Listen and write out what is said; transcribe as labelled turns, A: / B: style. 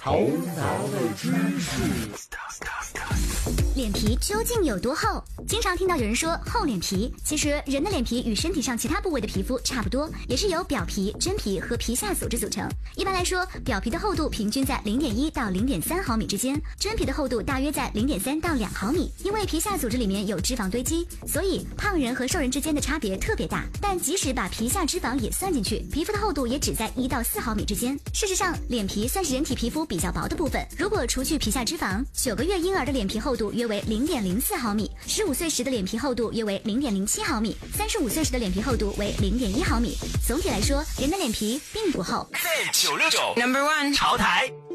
A: 头脑的知识。
B: 脸皮究竟有多厚？经常听到有人说厚脸皮，其实人的脸皮与身体上其他部位的皮肤差不多，也是由表皮、真皮和皮下组织组成。一般来说，表皮的厚度平均在 0.1 到 0.3 毫米之间，真皮的厚度大约在 0.3 到2毫米。因为皮下组织里面有脂肪堆积，所以胖人和瘦人之间的差别特别大。但即使把皮下脂肪也算进去，皮肤的厚度也只在1到4毫米之间。事实上，脸皮算是人体皮肤比较薄的部分。如果除去皮下脂肪，9个月婴儿的脸皮厚度约为 0.04 毫米，15岁时的脸皮厚度约为 0.07 毫米，35岁时的脸皮厚度为 0.1 毫米。总体来说，人的脸皮并不厚。
C: 969 No.1 潮台。